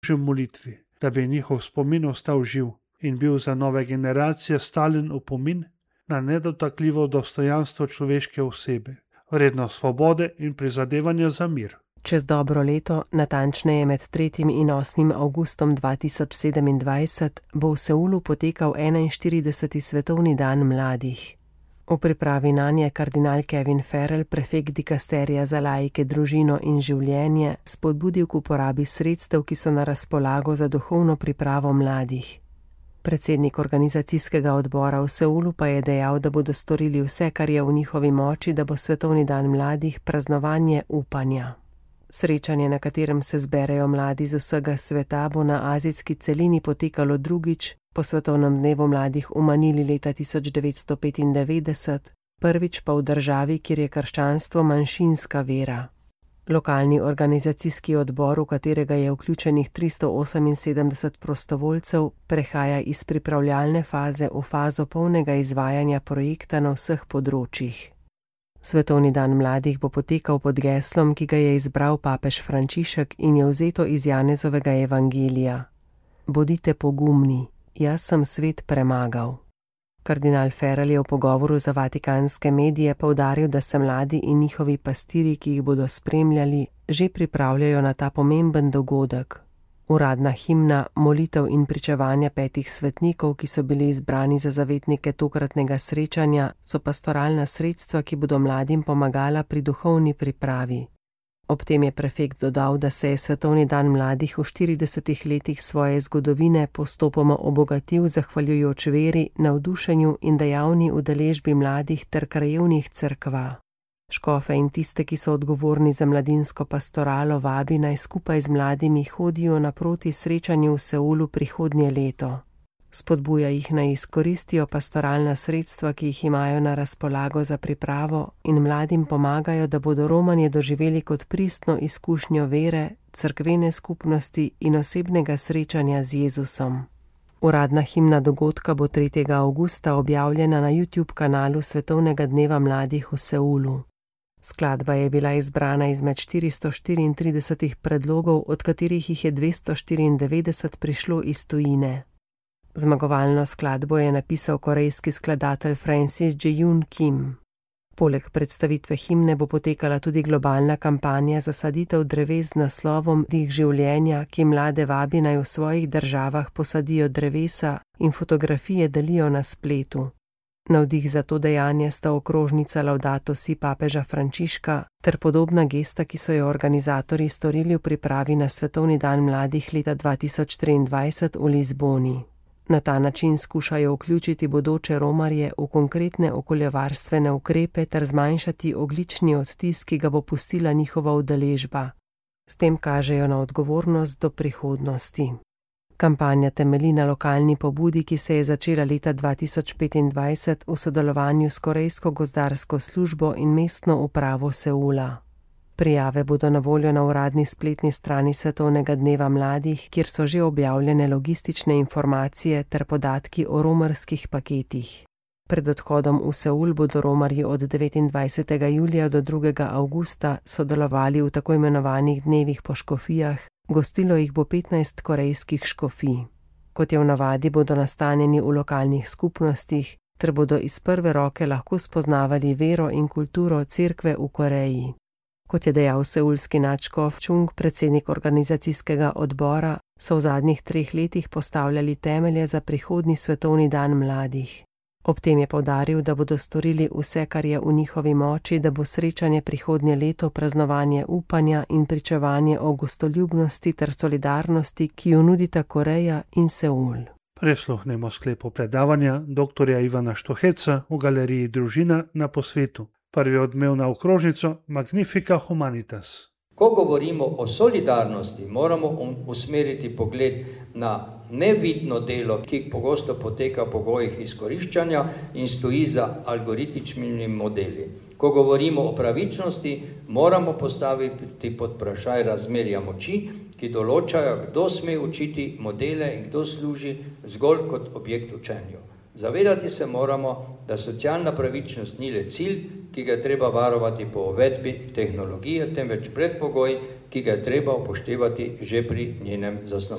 v molitvi, da bi njihov spomin ostal živ in bil za nove generacije stalen opomin na nedotakljivo dostojanstvo človeške osebe, vrednost svobode in prizadevanja za mir. Čez dobro leto, natančneje med 3. in 8. avgustom 2027, bo v Seulu potekal 41. svetovni dan mladih. V pripravi nanje kardinal Kevin Farrell, prefekt dikasterija za laike, družino in življenje, spodbudil k uporabi sredstev, ki so na razpolago za duhovno pripravo mladih. Predsednik organizacijskega odbora v Seulu pa je dejal, da bodo storili vse, kar je v njihovi moči, da bo svetovni dan mladih praznovanje upanja. Srečanje, na katerem se zberejo mladi z vsega sveta, bo na azijski celini potekalo drugič, po svetovnem dnevu mladih v Manili leta 1995, prvič pa v državi, kjer je krščanstvo manjšinska vera. Lokalni organizacijski odbor, v katerega je vključenih 378 prostovoljcev, prehaja iz pripravljalne faze v fazo polnega izvajanja projekta na vseh področjih. Svetovni dan mladih bo potekal pod geslom, ki ga je izbral papež Frančišek in je vzeto iz Janezovega evangelija. Bodite pogumni, jaz sem svet premagal. Kardinal Farrell je v pogovoru za vatikanske medije poudaril, da se mladi in njihovi pastirji, ki jih bodo spremljali, že pripravljajo na ta pomemben dogodek. Uradna himna, molitev in pričevanja 5 svetnikov, ki so bili izbrani za zavetnike tokratnega srečanja, so pastoralna sredstva, ki bodo mladim pomagala pri duhovni pripravi. Ob tem je prefekt dodal, da se je svetovni dan mladih v 40 letih svoje zgodovine postopoma obogatil zahvaljujoč veri, navdušenju in dejavni udeležbi mladih ter krajevnih cerkva. Škofe in tiste, ki so odgovorni za mladinsko pastoralo, vabi naj skupaj z mladimi hodijo naproti srečanju v Seulu prihodnje leto. Spodbuja jih naj izkoristijo pastoralna sredstva, ki jih imajo na razpolago za pripravo, in mladim pomagajo, da bodo romanje doživeli kot pristno izkušnjo vere, cerkvene skupnosti in osebnega srečanja z Jezusom. Uradna himna dogodka bo 3. avgusta objavljena na YouTube kanalu Svetovnega dneva mladih v Seulu. Skladba je bila izbrana izmed 434 predlogov, od katerih jih je 294 prišlo iz tujine. Zmagovalno skladbo je napisal korejski skladatelj Francis Jae-yoon Kim. Poleg predstavitve himne bo potekala tudi globalna kampanja za saditev dreves z naslovom Dih življenja, ki mlade vabi naj v svojih državah posadijo drevesa in fotografije delijo na spletu. Navdih za to dejanje sta okrožnica Laudato si papeža Frančiška ter podobna gesta, ki so jo organizatorji storili v pripravi na svetovni dan mladih leta 2023 v Lizboni. Na ta način skušajo vključiti bodoče romarje v konkretne okoljevarstvene ukrepe ter zmanjšati ogljični odtis, ki ga bo pustila njihova udeležba. S tem kažejo na odgovornost do prihodnosti. Kampanja temelji na lokalni pobudi, ki se je začela leta 2025 v sodelovanju s Korejsko gozdarsko službo in mestno upravo Seula. Prijave bodo na voljo na uradni spletni strani Svetovnega dneva mladih, kjer so že objavljene logistične informacije ter podatki o romarskih paketih. Pred odhodom v Seul bodo romarji od 29. julija do 2. avgusta sodelovali v tako imenovanih dnevih po škofijah, gostilo jih bo 15 korejskih škofij. Kot je v navadi, bodo nastanjeni v lokalnih skupnostih, ter bodo iz prve roke lahko spoznavali vero in kulturo cerkve v Koreji. Kot je dejal seulski nadškof Chung, predsednik organizacijskega odbora, so v zadnjih 3 letih postavljali temelje za prihodnji svetovni dan mladih. Ob tem je poudaril, da bodo storili vse, kar je v njihovi moči, da bo srečanje prihodnje leto praznovanje upanja in pričevanje o gostoljubnosti ter solidarnosti, ki jo nudita Koreja in Seul. Prisluhnemo sklepu predavanja dr. Ivana Štoheca v galeriji Družina na posvetu. Prvi odmev na okrožnico Magnifica Humanitas. Ko govorimo o solidarnosti, moramo usmeriti pogled na nevidno delo, ki pogosto poteka v pogojih izkoriščanja in stoji za algoritmičnimi modeli. Ko govorimo o pravičnosti, moramo postaviti pod vprašaj razmerja moči, ki določajo, kdo sme učiti modele in kdo služi zgolj kot objekt učenju. Zavedati se moramo, da socialna pravičnost ni le cilj, ki ga je treba varovati po uvedbi tehnologije, temveč predpogoj, ki ga je treba upoštevati že pri njenem zasnovanju.